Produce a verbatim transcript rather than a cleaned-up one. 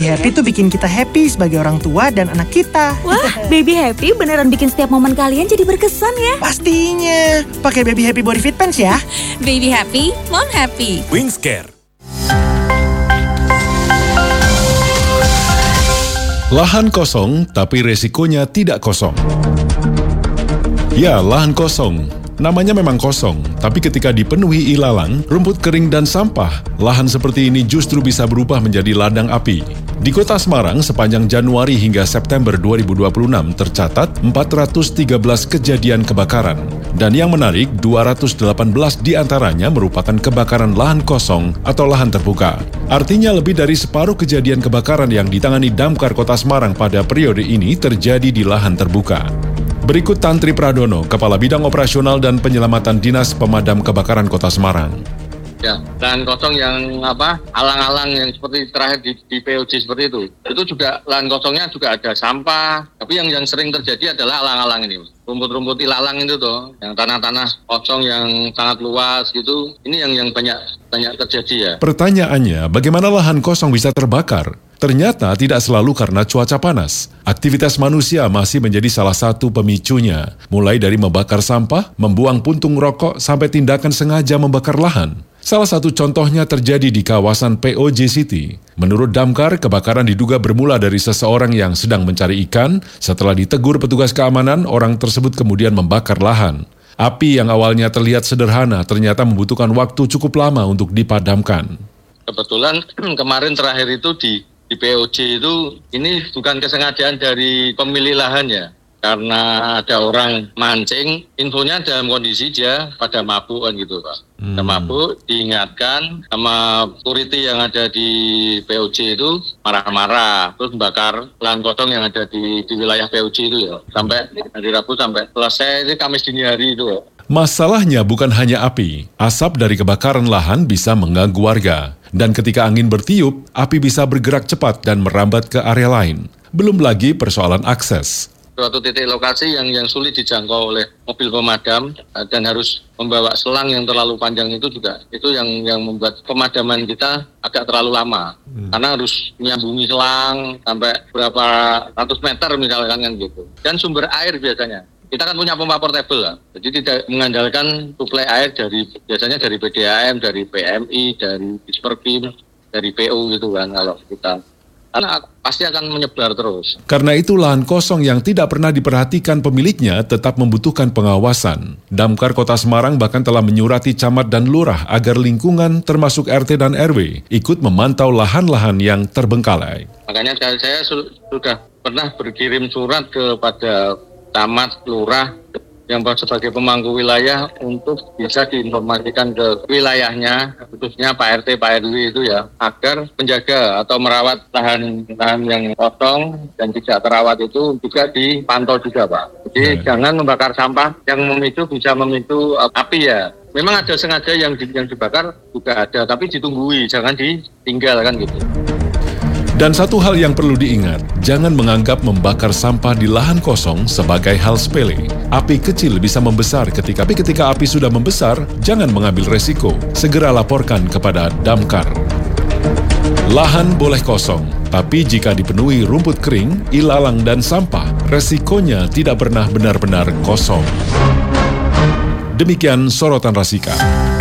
Happy tuh bikin kita happy sebagai orang tua dan anak kita. Wah, Baby Happy beneran bikin setiap momen kalian jadi berkesan ya. Pastinya. Pakai Baby Happy Body Fit Pants ya. Baby happy, mom happy. Wings Care. Lahan kosong, tapi resikonya tidak kosong. Ya, lahan kosong. Namanya memang kosong, tapi ketika dipenuhi ilalang, rumput kering dan sampah, lahan seperti ini justru bisa berubah menjadi ladang api. Di Kota Semarang, sepanjang Januari hingga September dua ribu dua puluh enam tercatat empat ratus tiga belas kejadian kebakaran. Dan yang menarik, dua ratus delapan belas diantaranya merupakan kebakaran lahan kosong atau lahan terbuka. Artinya lebih dari separuh kejadian kebakaran yang ditangani Damkar Kota Semarang pada periode ini terjadi di lahan terbuka. Berikut Tantri Pradono, Kepala Bidang Operasional dan Penyelamatan Dinas Pemadam Kebakaran Kota Semarang. Ya, lahan kosong yang apa alang-alang yang seperti terakhir di, di P O J seperti itu, itu juga lahan kosongnya juga ada sampah. Tapi yang yang sering terjadi adalah alang-alang ini, rumput-rumput ilalang itu tuh, yang tanah-tanah kosong yang sangat luas gitu. Ini yang yang banyak banyak terjadi ya. Pertanyaannya, bagaimana lahan kosong bisa terbakar? Ternyata tidak selalu karena cuaca panas. Aktivitas manusia masih menjadi salah satu pemicunya, mulai dari membakar sampah, membuang puntung rokok, sampai tindakan sengaja membakar lahan. Salah satu contohnya terjadi di kawasan P O J City. Menurut Damkar, kebakaran diduga bermula dari seseorang yang sedang mencari ikan. Setelah ditegur petugas keamanan, orang tersebut kemudian membakar lahan. Api yang awalnya terlihat sederhana ternyata membutuhkan waktu cukup lama untuk dipadamkan. Kebetulan kemarin terakhir itu di di P O J itu ini bukan kesengajaan dari pemilik lahan ya. Karena ada orang mancing, infonya dalam kondisi dia pada mabuk kan gitu Pak. Hmm. Mabuk, diingatkan sama security yang ada di P O J itu marah-marah. Terus membakar lahan kosong yang ada di, di wilayah P O J itu ya. Sampai hari Rabu sampai selesai, ini Kamis dini hari itu ya. Masalahnya bukan hanya api. Asap dari kebakaran lahan bisa mengganggu warga. Dan ketika angin bertiup, api bisa bergerak cepat dan merambat ke area lain. Belum lagi persoalan akses. Suatu titik lokasi yang yang sulit dijangkau oleh mobil pemadam dan harus membawa selang yang terlalu panjang itu juga itu yang yang membuat pemadaman kita agak terlalu lama hmm. karena harus menyambungi selang sampai berapa ratus meter misalkan kan gitu. Dan sumber air biasanya kita kan punya pompa portable lah, jadi tidak mengandalkan suplai air dari biasanya dari P D A M, dari P M I, dari Disperkim, dari P U gitu kan kalau kita. Karena pasti akan menyebar terus. Karena itu lahan kosong yang tidak pernah diperhatikan pemiliknya tetap membutuhkan pengawasan. Damkar Kota Semarang bahkan telah menyurati camat dan lurah agar lingkungan termasuk R T dan R W ikut memantau lahan-lahan yang terbengkalai. Makanya saya sudah pernah berkirim surat kepada camat, lurah yang sebagai pemangku wilayah untuk bisa diinformasikan ke wilayahnya, khususnya Pak R T, Pak R W itu ya, agar menjaga atau merawat lahan-lahan yang kosong dan tidak terawat itu juga dipantau juga Pak. Jadi hmm. jangan membakar sampah yang memicu bisa memicu api ya. Memang ada sengaja yang di, yang dibakar juga ada, tapi ditunggui, jangan ditinggalkan gitu. Dan satu hal yang perlu diingat, jangan menganggap membakar sampah di lahan kosong sebagai hal sepele. Api kecil bisa membesar ketika, tapi ketika api sudah membesar, jangan mengambil resiko. Segera laporkan kepada Damkar. Lahan boleh kosong, tapi jika dipenuhi rumput kering, ilalang dan sampah, resikonya tidak pernah benar-benar kosong. Demikian Sorotan Rasika.